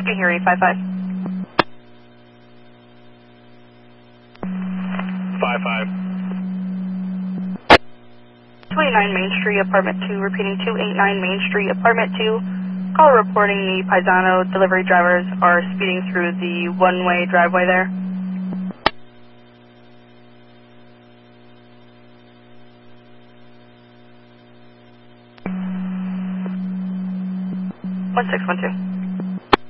I hear 855. 55. 289 Main Street, Apartment 2, repeating 289 Main Street, Apartment 2. Call reporting the Paisano delivery drivers are speeding through the one-way driveway there. 1612.